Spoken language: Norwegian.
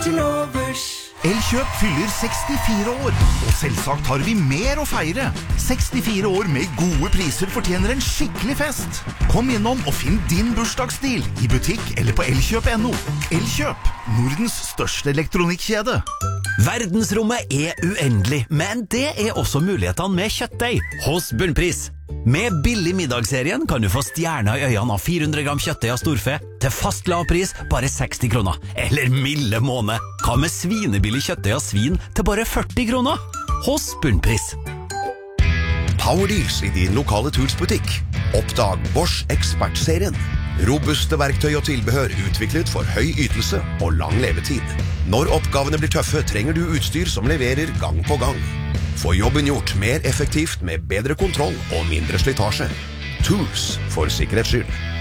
til overs. Elkjøp fyller 64 år, og selvsagt har vi mer å feire. 64 år med gode priser fortjener en skikkelig fest. Kom innom og finn din bursdagsstil i butikk eller på elkjøp.no. Elkjøp, Nordens største elektronikkjede. Verdensrommet er uendelig, men det er også mulighetene med kjøttdeig hos Bunnpris. Med billig middagsserien kan du få stjerner i øynene av 400 gram kjøttdeig av storfe til fast lav pris bare 60 kroner. Eller milde måned. Hva med svinebillig kjøttdeig av svin til bare 40 kroner? Hos Bunnpris. Power Deals i din lokale Tools-butikk. Oppdag Bosch Expert-serien. Robuste verktøy og tilbehør utviklet for høy ytelse og lang levetid. Når oppgavene blir tøffe, trenger du utstyr som leverer gang på gang. Få jobben gjort mer effektivt med bedre kontroll og mindre slitasje. Tools for sikkerhets skyld.